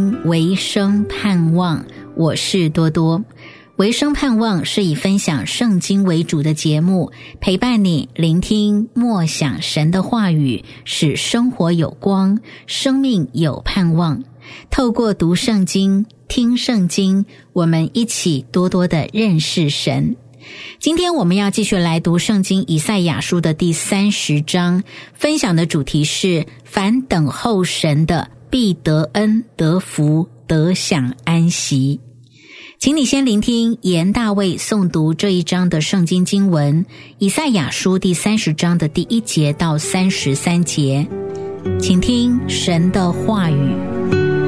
听维生盼望，我是多多。维生盼望是以分享圣经为主的节目，陪伴你聆听默想神的话语，使生活有光，生命有盼望。透过读圣经、听圣经，我们一起多多的认识神。今天我们要继续来读圣经以赛亚书的第30章，分享的主题是凡等候神的必得恩得福得享安息。请你先聆听严大卫诵读这一章的圣经经文，以赛亚书第30章的第1节到33节，请听神的话语。